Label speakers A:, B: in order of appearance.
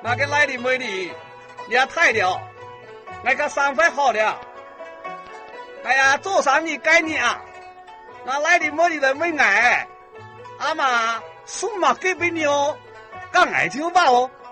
A: 那个来的美女也太了，那个三块好了。哎呀，做生意该你啊，那来的美女的没爱，阿妈送嘛给给你哦，刚爱就吧哦。